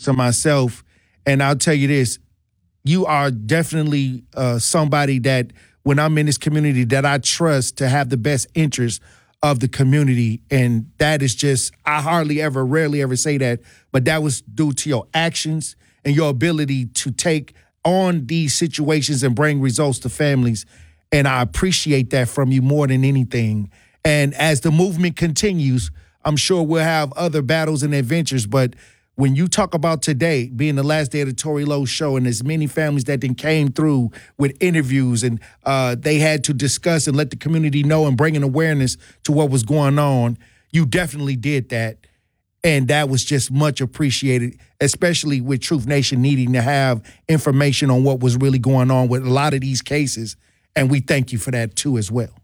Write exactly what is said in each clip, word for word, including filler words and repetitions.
to myself, and I'll tell you this, you are definitely uh, somebody that when I'm in this community that I trust to have the best interest of the community. And that is just, I hardly ever, rarely ever say that, but that was due to your actions and your ability to take on these situations and bring results to families. And I appreciate that from you more than anything. And as the movement continues, I'm sure we'll have other battles and adventures, but when you talk about today being the last day of the Tory Lowe show and as many families that then came through with interviews and uh, they had to discuss and let the community know and bring an awareness to what was going on, you definitely did that. And that was just much appreciated, especially with Truth Nation needing to have information on what was really going on with a lot of these cases. And we thank you for that too as well.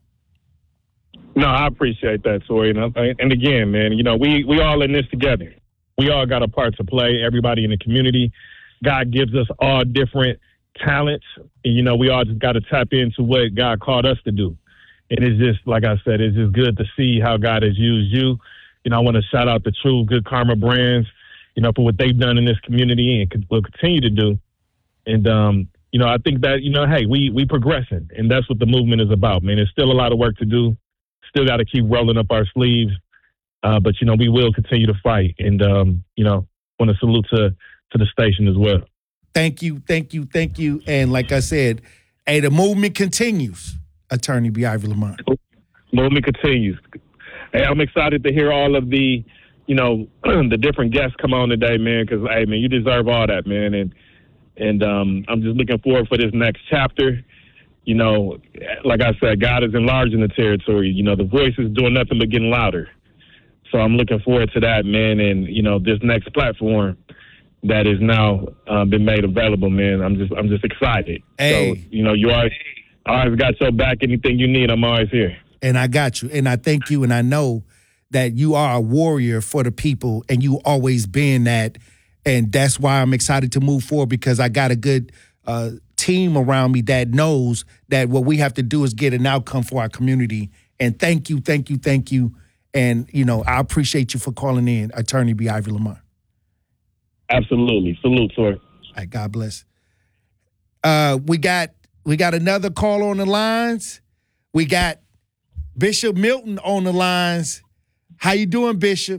No, I appreciate that, Tory. And, and again, man, you know, we, we all in this together. We all got a part to play, everybody in the community. God gives us all different talents. And, you know, we all just got to tap into what God called us to do. And it's just, like I said, it's just good to see how God has used you. You know, I want to shout out the True Good Karma Brands, you know, for what they've done in this community and will continue to do. And, um, you know, I think that, you know, hey, we we progressing. And that's what the movement is about, man. There's still a lot of work to do. Still got to keep rolling up our sleeves. Uh, but, you know, we will continue to fight. And, um, you know, want to salute to, to the station as well. Thank you, thank you, thank you. And like I said, hey, the movement continues, Attorney B. Ivy Lamont. Movement continues. Hey, I'm excited to hear all of the, you know, the different guests come on today, man, because, hey, man, you deserve all that, man. And, and um, I'm just looking forward for this next chapter. You know, like I said, God is enlarging the territory. You know, the voice is doing nothing but getting louder. So I'm looking forward to that, man, and, you know, this next platform that is now uh, been made available, man. I'm just I'm just excited. Hey. So, you know, you always, always got your back. Anything you need, I'm always here. And I got you. And I thank you. And I know that you are a warrior for the people, and you always been that. And that's why I'm excited to move forward, because I got a good uh, team around me that knows that what we have to do is get an outcome for our community. And thank you, thank you, thank you. And, you know, I appreciate you for calling in, Attorney B. Ivy Lamont. Absolutely. Salute, sir. All right, God bless. Uh, we got we got another call on the lines. We got Bishop Milton on the lines. How you doing, Bishop?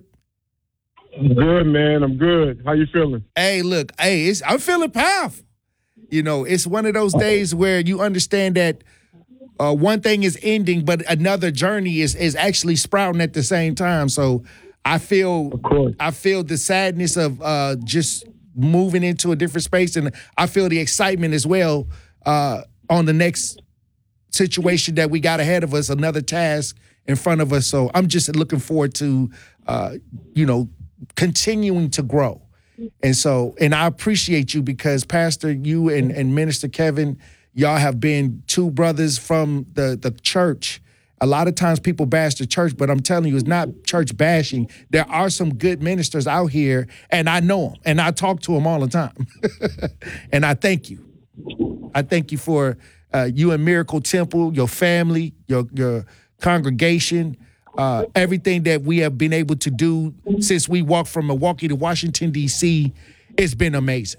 I'm good, man. I'm good. How you feeling? Hey, look, hey, it's, I'm feeling powerful. You know, it's one of those days where you understand that Uh, one thing is ending, but another journey is is actually sprouting at the same time. So I feel of course. I feel the sadness of uh, just moving into a different space, and I feel the excitement as well uh, on the next situation that we got ahead of us, another task in front of us. So I'm just looking forward to, uh, you know, continuing to grow. And so, and I appreciate you because Pastor, you and, and Minister Kevin, y'all have been two brothers from the, the church. A lot of times people bash the church, but I'm telling you, it's not church bashing. There are some good ministers out here, and I know them, and I talk to them all the time. And I thank you. I thank you for uh, you and Miracle Temple, your family, your your congregation, uh, everything that we have been able to do since we walked from Milwaukee to Washington, D C. It's been amazing.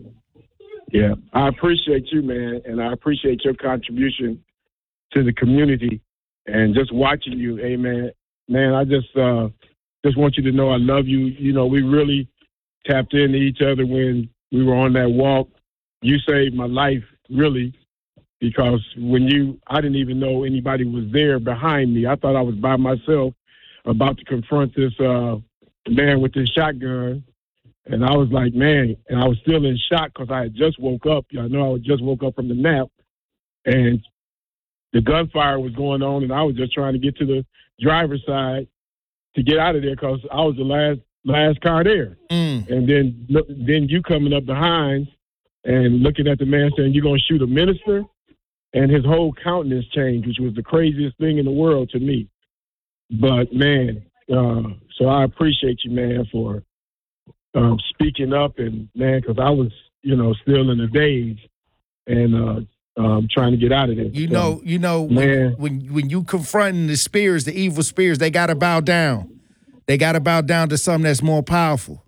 Yeah, I appreciate you, man, and I appreciate your contribution to the community and just watching you. Hey, man, man, I just uh, just want you to know I love you. You know, we really tapped into each other when we were on that walk. You saved my life, really, because when you, I didn't even know anybody was there behind me. I thought I was by myself about to confront this uh, man with this shotgun. And I was like, man, and I was still in shock because I had just woke up. I know I just woke up from the nap, and the gunfire was going on, and I was just trying to get to the driver's side to get out of there because I was the last last car there. Mm. And then then you coming up behind and looking at the man saying, you're going to shoot a minister? And his whole countenance changed, which was the craziest thing in the world to me. But, man, uh, so I appreciate you, man, for Um, speaking up, and man, because I was, you know, still in a daze and uh, um, trying to get out of there. You so, know, you know, man. when, when when you confronting the spirits, the evil spirits, they got to bow down. They got to bow down to something that's more powerful.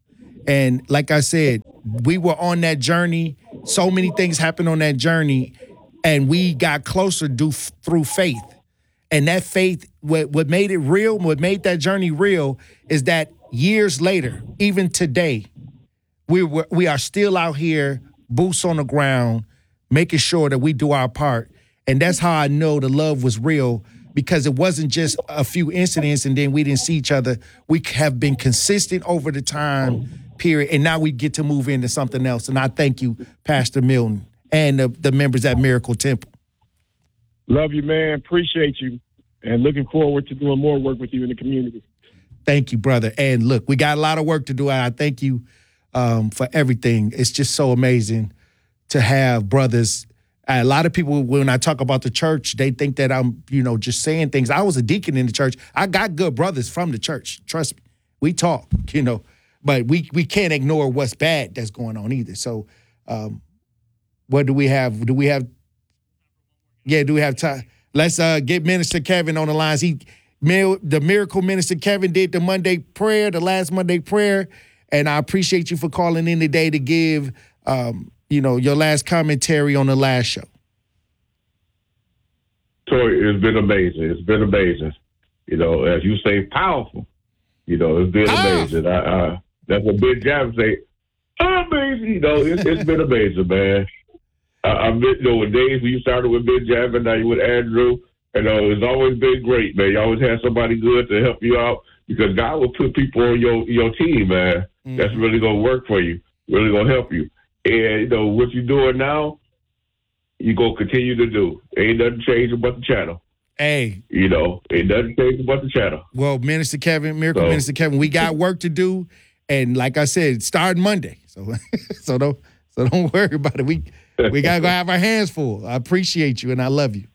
And like I said, we were on that journey. So many things happened on that journey, and we got closer due, through faith. And that faith, what, what made it real, what made that journey real is that years later, even today, we were, we are still out here, boots on the ground, making sure that we do our part. And that's how I know the love was real, because it wasn't just a few incidents and then we didn't see each other. We have been consistent over the time period, and now we get to move into something else. And I thank you, Pastor Milton, and the, the members at Miracle Temple. Love you, man. Appreciate you. And looking forward to doing more work with you in the community. Thank you, brother. And look, we got a lot of work to do. I thank you um, for everything. It's just so amazing to have brothers. A lot of people, when I talk about the church, they think that I'm, you know, just saying things. I was a deacon in the church. I got good brothers from the church. Trust me. We talk, you know, but we, we can't ignore what's bad that's going on either. So um, what do we have? Do we have, yeah, do we have time? Let's uh, get Minister Kevin on the lines. He, the Miracle Minister Kevin did the Monday prayer, the last Monday prayer, and I appreciate you for calling in today to give, um, you know, your last commentary on the last show. Tori, it's been amazing. It's been amazing. You know, as you say, powerful. You know, it's been powerful. amazing. I, I, that's what Big Jam say. Amazing. You know, it, it's been amazing, man. I, I met, you know, with days when you started with Big Jam and now you with Andrew. You know, it's always been great, man. You always had somebody good to help you out, because God will put people on your your team, man. Mm-hmm. That's really gonna work for you. Really gonna help you. And, you know, what you're doing now, you're going to continue to do. Ain't nothing changing but the channel. Hey. You know, ain't nothing changing but the channel. Well, Minister Kevin, Miracle so. Minister Kevin, we got work to do. And like I said, starting Monday. So so don't so don't worry about it. We we got to go have our hands full. I appreciate you, and I love you.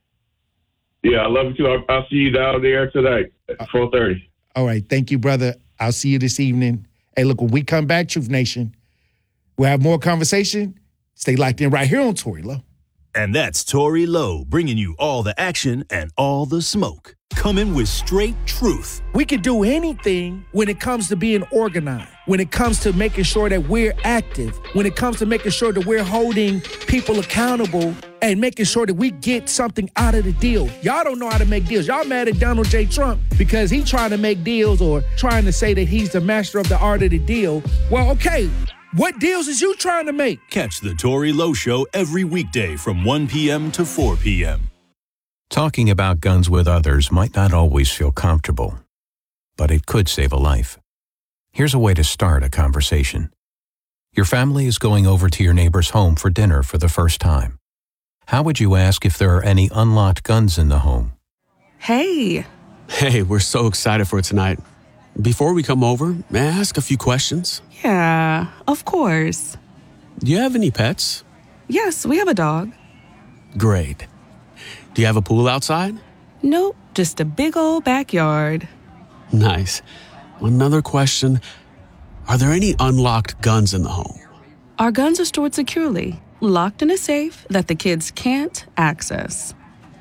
Yeah, I love you, too. I'll, I'll see you down there tonight at four thirty. All right. Thank you, brother. I'll see you this evening. Hey, look, when we come back, Truth Nation, we'll have more conversation. Stay locked in right here on Tory Lowe. And that's Tory Lowe, bringing you all the action and all the smoke. Coming with straight truth. We can do anything when it comes to being organized, when it comes to making sure that we're active, when it comes to making sure that we're holding people accountable and making sure that we get something out of the deal. Y'all don't know how to make deals. Y'all mad at Donald J. Trump because he's trying to make deals or trying to say that he's the master of the art of the deal. Well, okay. What deals is you trying to make? Catch the Tory Lowe Show every weekday from one p.m. to four p.m. Talking about guns with others might not always feel comfortable, but it could save a life. Here's a way to start a conversation. Your family is going over to your neighbor's home for dinner for the first time. How would you ask if there are any unlocked guns in the home? Hey. Hey, we're so excited for tonight. Before we come over, may I ask a few questions? Yeah, of course. Do you have any pets? Yes, we have a dog. Great. Do you have a pool outside? Nope, just a big old backyard. Nice. Another question. Are there any unlocked guns in the home? Our guns are stored securely, locked in a safe that the kids can't access.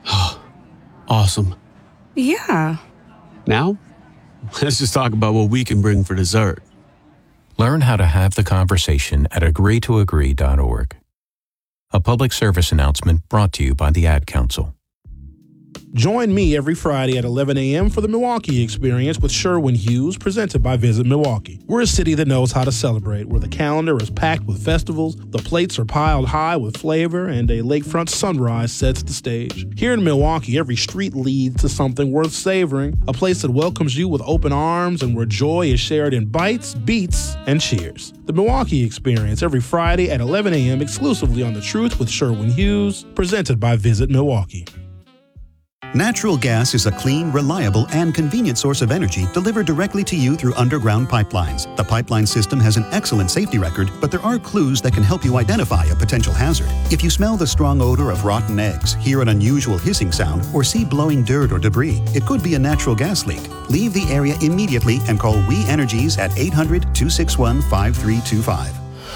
Awesome. Yeah. Now, let's just talk about what we can bring for dessert. Learn how to have the conversation at agree to agree dot org. A public service announcement brought to you by the Ad Council. Join me every Friday at eleven a.m. for the Milwaukee Experience with Sherwin Hughes, presented by Visit Milwaukee. We're a city that knows how to celebrate, where the calendar is packed with festivals, the plates are piled high with flavor, and a lakefront sunrise sets the stage. Here in Milwaukee, every street leads to something worth savoring, a place that welcomes you with open arms and where joy is shared in bites, beats, and cheers. The Milwaukee Experience every Friday at eleven a.m. exclusively on The Truth with Sherwin Hughes, presented by Visit Milwaukee. Natural gas is a clean, reliable, and convenient source of energy delivered directly to you through underground pipelines. The pipeline system has an excellent safety record, but there are clues that can help you identify a potential hazard. If you smell the strong odor of rotten eggs, hear an unusual hissing sound, or see blowing dirt or debris, it could be a natural gas leak. Leave the area immediately and call We Energies at eight hundred, two six one, five three two five.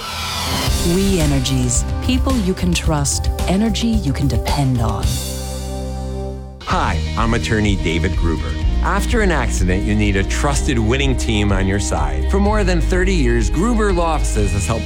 We Energies. People you can trust. Energy you can depend on. Hi, I'm attorney David Gruber. After an accident, you need a trusted winning team on your side. For more than thirty years, Gruber Law Offices has helped